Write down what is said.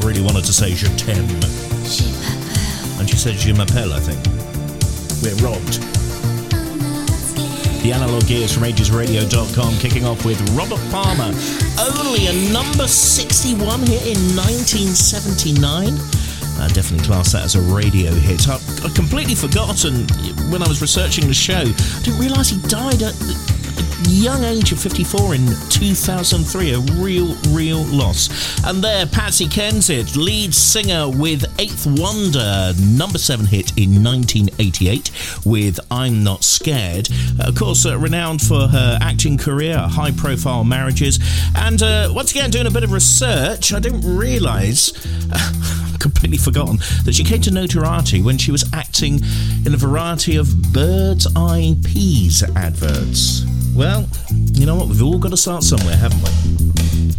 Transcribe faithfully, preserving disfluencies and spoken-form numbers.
really wanted to say je t'aime. And she said je m'appelle, I think. We're robbed. The Analog Gears from ages radio dot com, kicking off with Robert Palmer. Only a number sixty-one hit in nineteen seventy-nine. I definitely class that as a radio hit. I, I completely forgotten when I was researching the show. I didn't realise he died at a young age of fifty-four in two thousand three. A real, real loss. And there, Patsy Kensit, lead singer with Eighth Wonder, number seven hit in nineteen eighty-eight with I'm Not Scared. Uh, of course, uh, renowned for her acting career, high-profile marriages. And uh, once again, doing a bit of research, I didn't realise... Uh, completely forgotten that she came to notoriety when she was acting in a variety of Bird's Eye Peas adverts. Well, you know what? We've all got to start somewhere, haven't we?